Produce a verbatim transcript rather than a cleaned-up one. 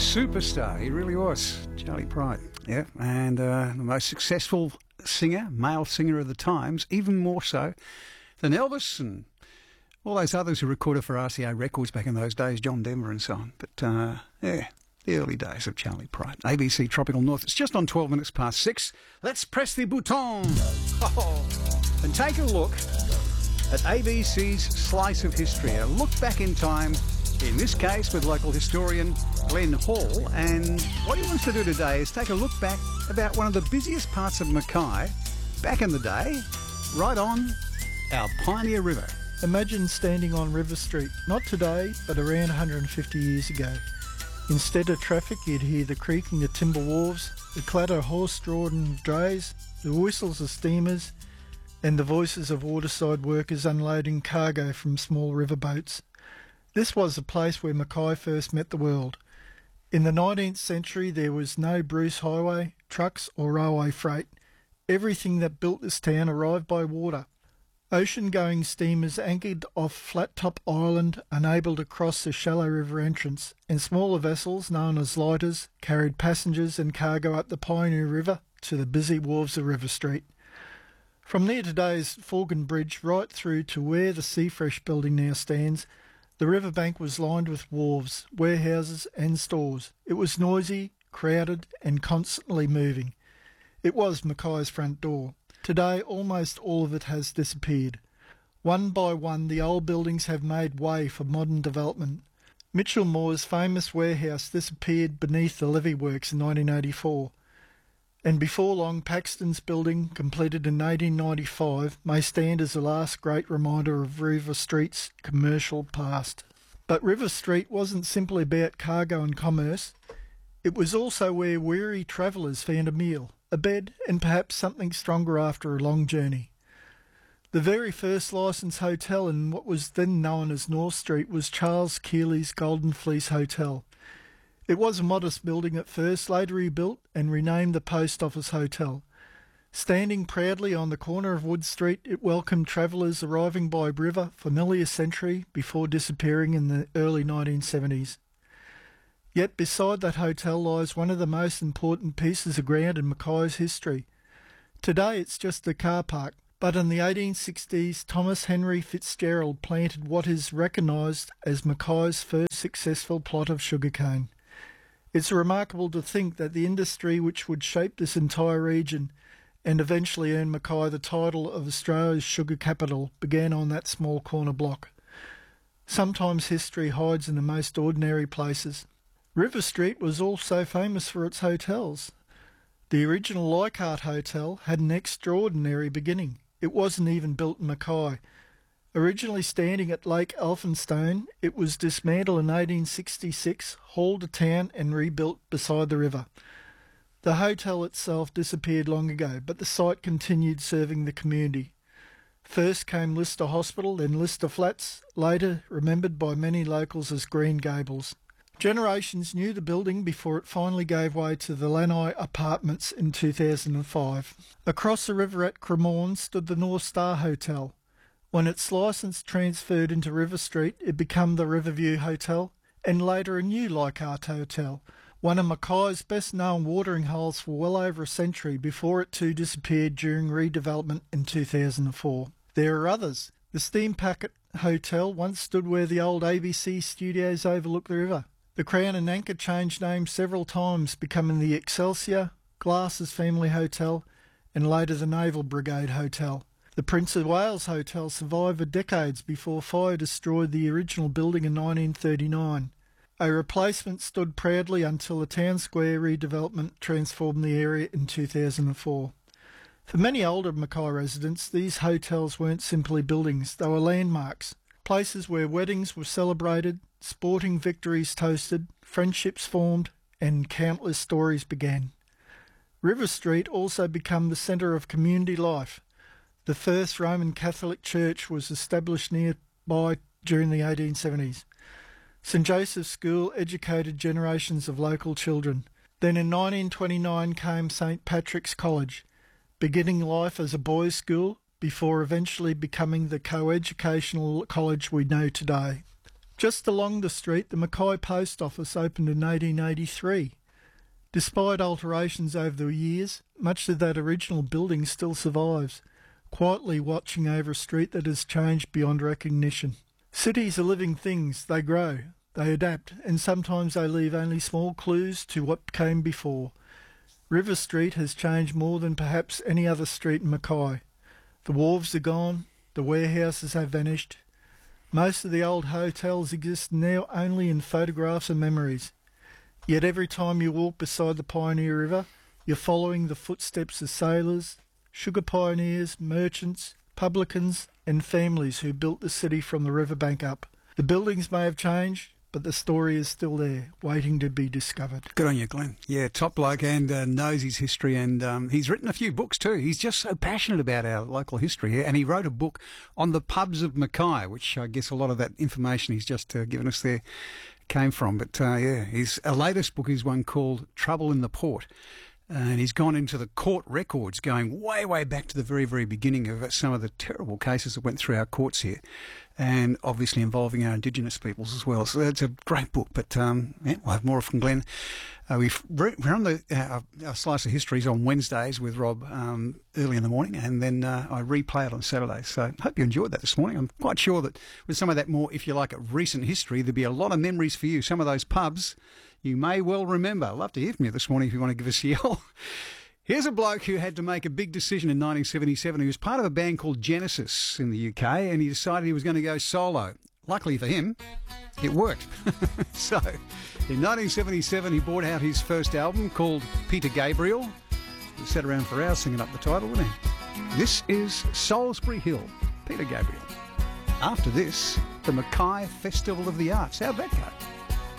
Superstar, he really was, Charlie Pride. Yeah, and uh, the most successful singer, male singer of the times, even more so than Elvis and all those others who recorded for R C A Records back in those days, John Denver and so on. But, uh, yeah, the early days of Charlie Pride. A B C Tropical North. It's just on twelve minutes past six. Let's press the bouton oh, and take a look at A B C's Slice of History. A look back in time, in this case with local historian Glenn Hall. And what he wants to do today is take a look back about one of the busiest parts of Mackay back in the day, right on our Pioneer River. Imagine standing on River Street, not today, but around one hundred fifty years ago. Instead of traffic, you'd hear the creaking of timber wharves, the clatter of horse-drawn drays, the whistles of steamers, and the voices of waterside workers unloading cargo from small river boats. This was the place where Mackay first met the world. In the nineteenth century, there was no Bruce Highway, trucks or railway freight. Everything that built this town arrived by water. Ocean-going steamers anchored off Flat Top Island, unable to cross the shallow river entrance, and smaller vessels, known as lighters, carried passengers and cargo up the Pioneer River to the busy wharves of River Street. From near today's Forgan Bridge right through to where the Seafresh building now stands, the riverbank was lined with wharves, warehouses and stores. It was noisy, crowded and constantly moving. It was Mackay's front door. Today, almost all of it has disappeared. One by one, the old buildings have made way for modern development. Mitchell Moore's famous warehouse disappeared beneath the levee works in nineteen eighty-four. And before long, Paxton's building, completed in eighteen ninety-five, may stand as the last great reminder of River Street's commercial past. But River Street wasn't simply about cargo and commerce. It was also where weary travellers found a meal, a bed, and perhaps something stronger after a long journey. The very first licensed hotel in what was then known as North Street was Charles Keely's Golden Fleece Hotel. It was a modest building at first, later rebuilt and renamed the Post Office Hotel. Standing proudly on the corner of Wood Street, it welcomed travellers arriving by river for nearly a century before disappearing in the early nineteen seventies. Yet beside that hotel lies one of the most important pieces of ground in Mackay's history. Today it's just a car park, but in the eighteen sixties Thomas Henry Fitzgerald planted what is recognised as Mackay's first successful plot of sugarcane. It's remarkable to think that the industry which would shape this entire region and eventually earn Mackay the title of Australia's sugar capital began on that small corner block. Sometimes history hides in the most ordinary places. River Street was also famous for its hotels. The original Leichhardt Hotel had an extraordinary beginning. It wasn't even built in Mackay. Originally standing at Lake Elphinstone, it was dismantled in eighteen sixty-six, hauled to town and rebuilt beside the river. The hotel itself disappeared long ago, but the site continued serving the community. First came Lister Hospital, then Lister Flats, later remembered by many locals as Green Gables. Generations knew the building before it finally gave way to the Lanai Apartments in two thousand five. Across the river at Cremorne stood the North Star Hotel. When its licence transferred into River Street, it became the Riverview Hotel, and later a new Leichhardt Hotel, one of Mackay's best-known watering holes for well over a century before it too disappeared during redevelopment in two thousand four. There are others. The Steam Packet Hotel once stood where the old A B C studios overlook the river. The Crown and Anchor changed names several times, becoming the Excelsior, Glasses Family Hotel, and later the Naval Brigade Hotel. The Prince of Wales Hotel survived for decades before fire destroyed the original building in nineteen thirty-nine. A replacement stood proudly until the Town Square redevelopment transformed the area in two thousand four. For many older Mackay residents, these hotels weren't simply buildings, they were landmarks, places where weddings were celebrated, sporting victories toasted, friendships formed, and countless stories began. River Street also became the centre of community life. The first Roman Catholic church was established nearby during the eighteen seventies. St Joseph's School educated generations of local children. Then in nineteen twenty-nine came St Patrick's College, beginning life as a boys' school before eventually becoming the co-educational college we know today. Just along the street, the Mackay Post Office opened in eighteen eighty-three. Despite alterations over the years, much of that original building still survives, quietly watching over a street that has changed beyond recognition. Cities are living things. They grow, they adapt, and sometimes they leave only small clues to what came before. River Street has changed more than perhaps any other street in Mackay. The wharves are gone, the warehouses have vanished. Most of the old hotels exist now only in photographs and memories. Yet every time you walk beside the Pioneer River, you're following the footsteps of sailors, sugar pioneers, merchants, publicans and families who built the city from the riverbank up. The buildings may have changed, but the story is still there, waiting to be discovered. Good on you, Glenn. Yeah, top bloke and uh, knows his history, and um, he's written a few books too. He's just so passionate about our local history, and he wrote a book on the pubs of Mackay, which I guess a lot of that information he's just uh, given us there came from. But uh, yeah, his uh, latest book is one called Trouble in the Port. And he's gone into the court records, going way, way back to the very, very beginning of some of the terrible cases that went through our courts here, and obviously involving our Indigenous peoples as well. So it's a great book, but um, yeah, we'll have more from Glenn. Uh, we've, we're on the uh, our Slice of Histories on Wednesdays with Rob um, early in the morning, and then uh, I replay it on Saturdays. So I hope you enjoyed that this morning. I'm quite sure that with some of that more, if you like, recent history, there'll be a lot of memories for you. Some of those pubs you may well remember. I'd love to hear from you this morning if you want to give us a yell. Here's a bloke who had to make a big decision in nineteen seventy-seven. He was part of a band called Genesis in the U K, and he decided he was going to go solo. Luckily for him, it worked. So, in nineteen seventy-seven, he brought out his first album called Peter Gabriel. He sat around for hours singing up the title, didn't he? This is Salisbury Hill, Peter Gabriel. After this, the Mackay Festival of the Arts. How'd that go?